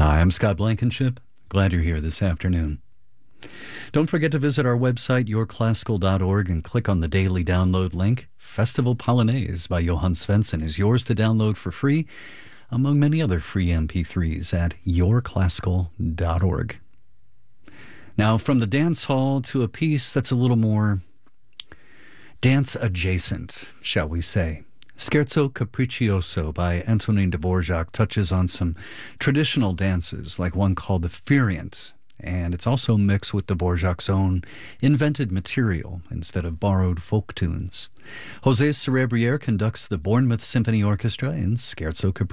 Hi, I'm Scott Blankenship. Glad you're here this afternoon. Don't forget to visit our website, yourclassical.org, and click on the daily download link. Festival Polonaise by Johann Svensson is yours to download for free, among many other free MP3s at yourclassical.org. Now, from the dance hall to a piece that's a little more dance adjacent, shall we say. Scherzo Capriccioso by Antonin Dvorak touches on some traditional dances, like one called the Furiant, and it's also mixed with Dvorak's own invented material instead of borrowed folk tunes. José Cerebriere conducts the Bournemouth Symphony Orchestra in Scherzo Capriccioso.